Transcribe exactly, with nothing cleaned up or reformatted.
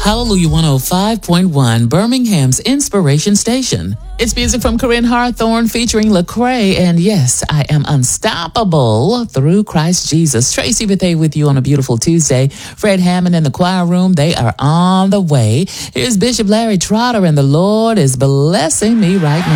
Hallelujah one oh five point one, Birmingham's Inspiration Station. It's music from Corinne Hawthorne featuring Lecrae, and yes, I am unstoppable through Christ Jesus. Tracy Bethea with you on a beautiful Tuesday. Fred Hammond in the choir room, they are on the way. Here's Bishop Larry Trotter, and the Lord is blessing me right now.